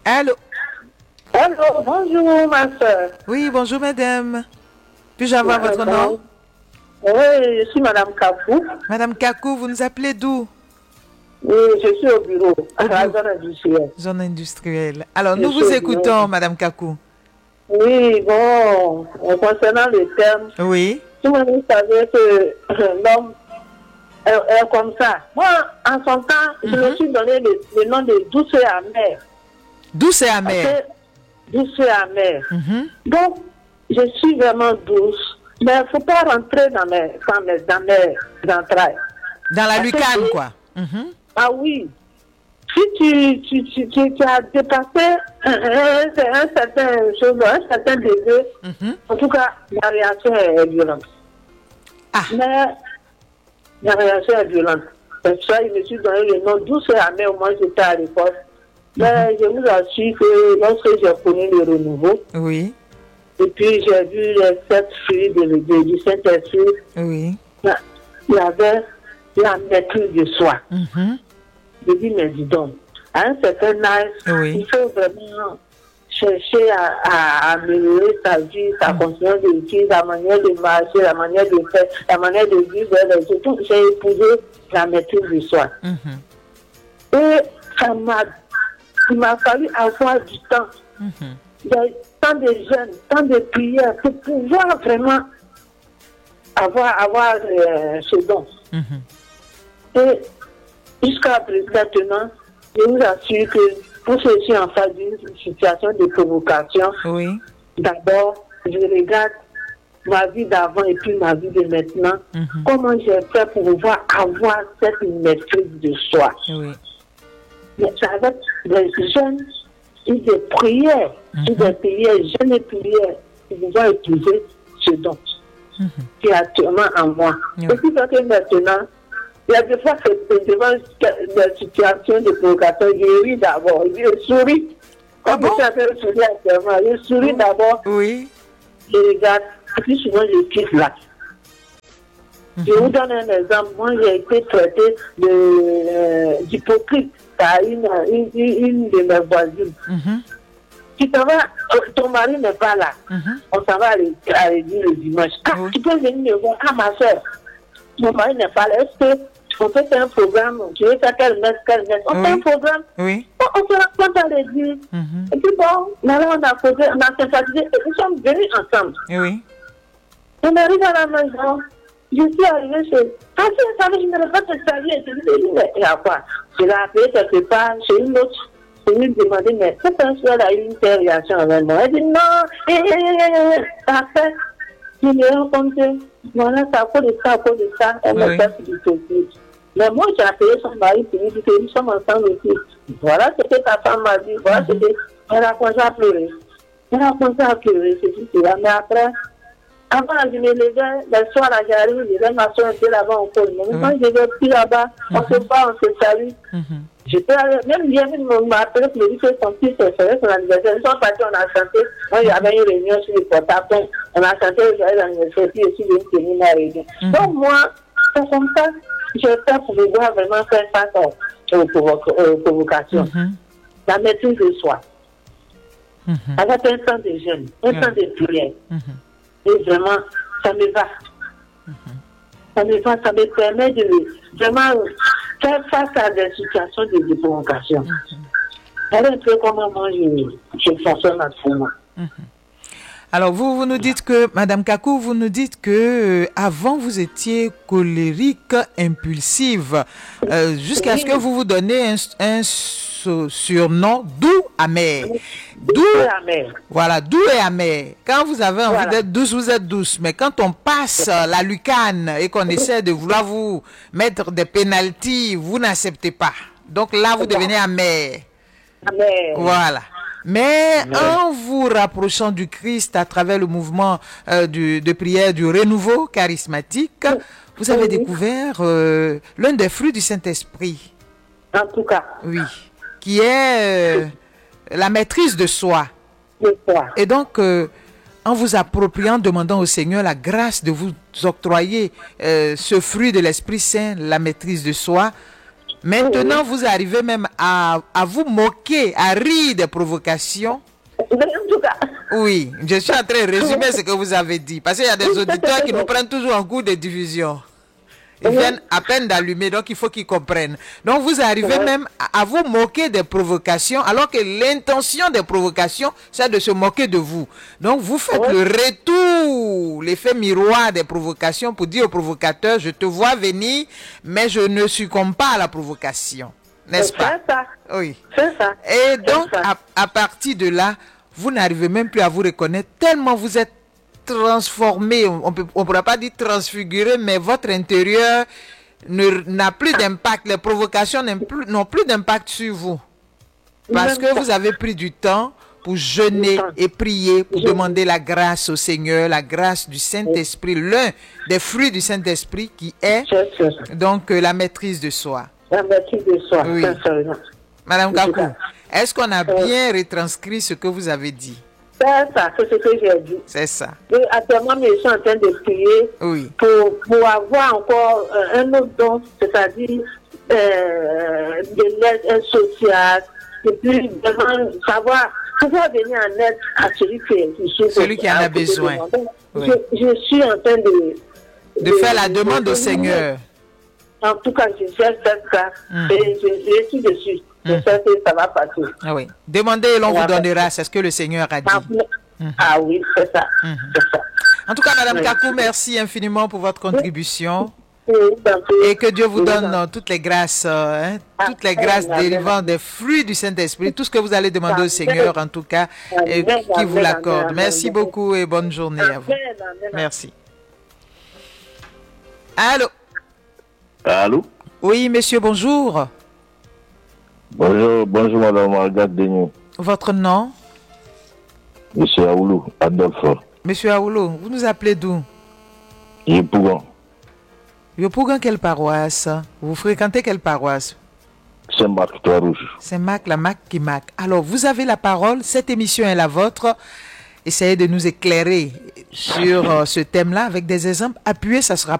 Allô? Allô, bonjour ma soeur. Oui, bonjour madame. Puis-je avoir votre nom? Oui, je suis Madame Kakou. Madame Kakou, vous nous appelez d'où? Oui, je suis au bureau, à la zone industrielle. Zone industrielle. Alors, Je nous suis vous au écoutons, bureau. Madame Kakou. Oui, bon, concernant le terme, Oui. tout le monde savait que l'homme est comme ça. Moi, en son temps, je me suis donné le nom de douce et amère. Douce et amère. Douce et amère. Mhm. Donc, je suis vraiment douce, mais il ne faut pas rentrer dans mes entrailles. Dans la Parce que lucane, quoi. Mhm. Ah oui. Si tu as dépassé un certain degré, Mhm. en tout cas, la réaction est violente. Ah. Mais la réaction est violente. C'est pour ça que je me suis donné le nom douce et amer, au moins j'étais à l'époque. Mais je vous assure que lorsque j'ai connu le renouveau, Oui. et puis j'ai vu les 7 fruits du Saint-Esprit, Oui. il y avait la maîtrise de soi. Mhm. Je dis, mais dis donc, à un certain âge, Oui. il faut vraiment chercher à améliorer sa vie, sa conscience de vie, sa manière de marcher, la manière de faire, la manière de vivre. Surtout, j'ai épousé la maîtrise de soi. Mhm. Et il m'a fallu avoir du temps, tant de jeûnes, tant de prières pour pouvoir vraiment avoir ce don. Mhm. Et jusqu'à maintenant, je vous assure que pour ceux qui sont en face d'une situation de provocation, Oui. d'abord, je regarde ma vie d'avant et puis ma vie de maintenant. Comment j'ai fait pour pouvoir avoir cette maîtrise de soi. Oui. Mais c'est avec des jeunes et des prières, jeûnes et prières, pour pouvoir épouser ce don qui est actuellement en moi. Oui. Et puis parce que maintenant, il y a des fois que devant des situations de provocation, je ris d'abord, je souris. Ah Comme bon? je suis en train de sourire actuellement, je souris d'abord, Oui. je regarde, et puis souvent je quitte là. Je vous donne un exemple. Moi, j'ai été traitée d'hypocrite par une de mes voisines. Mhm. Tu t'en vas, ton mari n'est pas là. On s'en va à l'église le dimanche. Ah, Oui. tu peux venir me voir. Ah, ma soeur, mon mari n'est pas là. Est-ce qu'on peut faire un programme? Tu veux faire quelle messe? On fait un programme. Oui. On se rencontre à l'église. Et puis bon, là, on a posé, on a sympathisé et nous sommes venus ensemble. Oui. On arrive à la maison. Je suis arrivée chez... Ah, tu savais, je ne vais pas te saluer. Je dis, mais il y a quoi? Je l'ai appelé quelque part chez une autre. Je lui ai demandé, mais cette personne a eu une telle réaction avec moi. Elle dit, non, après, je lui ai raconté, voilà, c'est à cause de ça, à cause de ça. Elle m'a fait du plaisir. Mais moi, j'ai appelé son mari pour lui dire que nous sommes ensemble aussi. Voilà ce que ta femme m'a dit. Voilà ce que... Elle a commencé à pleurer. Elle a commencé à pleurer, c'est tout cela. Mais après, avant, je me levais, le soir, là, j'arrive, je vais m'asseoir un peu là-bas au col. Mais quand je vais plus là-bas, on se bat, on se salue. J'étais même bien, m'a appelé pour me dire que son fils ferait son anniversaire. Ils sont partis, on a chanté. Moi, il y avait une réunion sur le portable. On a chanté le joyeux anniversaire, puis aussi, j'ai tenu ma réunion. Donc, moi, c'est comme ça, j'ai fait pour pouvoir vraiment faire face aux provocations. La maîtrise de soi. Avec un temps de jeûne, un temps de prière. Et vraiment, ça me va. Ça me permet de vraiment faire face à des situations de provocation. C'est un peu comment moi je fonctionne actuellement. Alors, vous nous dites que, Madame Kakou, vous nous dites que avant vous étiez colérique, impulsive, jusqu'à ce que vous vous donnez un surnom doux, amer. Doux et amer. Voilà, doux et amer. Quand vous avez envie d'être douce, vous êtes douce. Mais quand on passe la lucane et qu'on essaie de vouloir vous mettre des pénaltys, vous n'acceptez pas. Donc là, vous devenez amer. Amer. Voilà. Mais en vous rapprochant du Christ à travers le mouvement de prière du renouveau charismatique, vous avez découvert l'un des fruits du Saint-Esprit. En tout cas. Oui. Qui est la maîtrise de soi. Et donc, en vous appropriant, demandant au Seigneur la grâce de vous octroyer ce fruit de l'Esprit Saint, la maîtrise de soi, Maintenant, vous arrivez même à vous moquer, à rire des provocations. En tout cas. Oui, je suis en train de résumer ce que vous avez dit. Parce qu'il y a des auditeurs qui nous prennent toujours en cours de diffusion. Ils viennent à peine d'allumer, donc il faut qu'ils comprennent. Donc vous arrivez même à vous moquer des provocations, alors que l'intention des provocations, c'est de se moquer de vous. Donc vous faites le retour, l'effet miroir des provocations pour dire au provocateur, je te vois venir, mais je ne succombe pas à la provocation. N'est-ce pas? C'est ça. Oui. C'est ça. Et donc, à partir de là, vous n'arrivez même plus à vous reconnaître, tellement vous êtes transformé, on ne pourra pas dire transfiguré, mais votre intérieur n'a plus d'impact. Les provocations n'ont plus d'impact sur vous. Parce que vous avez pris du temps pour jeûner et prier, pour demander la grâce au Seigneur, la grâce du Saint-Esprit, l'un des fruits du Saint-Esprit qui est donc la maîtrise de soi. La maîtrise de soi, oui. Madame Kakou, est-ce qu'on a bien retranscrit ce que vous avez dit? C'est ça, c'est ce que j'ai dit. C'est ça. Et actuellement, je suis en train de prier pour avoir encore un autre don, c'est-à-dire de l'aide sociale, et puis vraiment savoir pouvoir venir en aide à celui qui en a besoin. Oui. Je suis en train de faire la demande au Seigneur. En tout cas, je sais faire ça. Et je suis dessus. Je sais que ça va passer. Ah oui. Demandez et l'on vous donnera. C'est ce que le Seigneur a dit. Ah oui, c'est ça. C'est ça. En tout cas, Madame Kakou, merci infiniment pour votre contribution. Et que Dieu vous donne toutes les grâces, toutes les grâces dérivant des fruits du Saint-Esprit, tout ce que vous allez demander au Seigneur, en tout cas, et qui vous l'accorde. Merci beaucoup et bonne journée à vous. Merci. Allô? Allô? Oui, monsieur, bonjour. Bonjour, madame Margaret Denis. Votre nom? Monsieur Aoulou, Adolphe. Monsieur Aoulou, vous nous appelez d'où? Yopougon. Yopougon, quelle paroisse? Vous fréquentez quelle paroisse? Saint-Marc, Trois-Rouges. Saint-Marc, la Marc qui marque. Alors, vous avez la parole, cette émission est la vôtre. Essayez de nous éclairer sur ce thème-là avec des exemples appuyés, ça sera